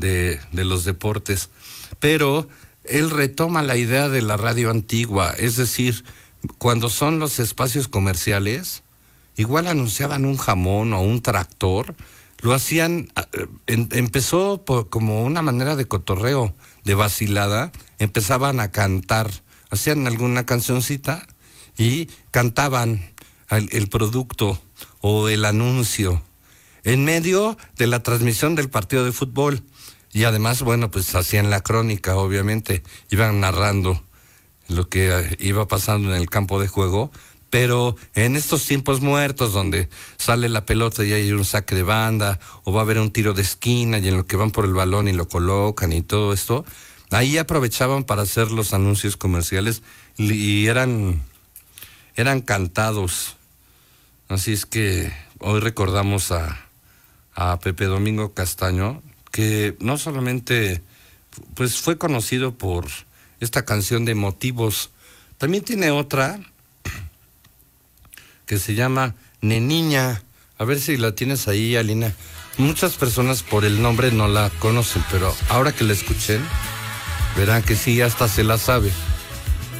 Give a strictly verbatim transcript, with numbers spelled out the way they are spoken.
de, de los deportes. Pero él retoma la idea de la radio antigua, es decir, cuando son los espacios comerciales, igual anunciaban un jamón o un tractor, lo hacían, en, empezó por, como una manera de cotorreo, de vacilada, empezaban a cantar, hacían alguna cancioncita y cantaban el, el producto o el anuncio en medio de la transmisión del partido de fútbol. Y además, bueno, pues hacían la crónica, obviamente, iban narrando lo que iba pasando en el campo de juego, pero en estos tiempos muertos donde sale la pelota y hay un saque de banda, o va a haber un tiro de esquina y en lo que van por el balón y lo colocan y todo esto, ahí aprovechaban para hacer los anuncios comerciales y eran, eran cantados. Así es que hoy recordamos a, a Pepe Domingo Castaño, que no solamente pues fue conocido por esta canción de Motivos, también tiene otra que se llama Neniña. A ver si la tienes ahí, Alina. Muchas personas por el nombre no la conocen, pero ahora que la escuchen, verán que sí, hasta se la sabe.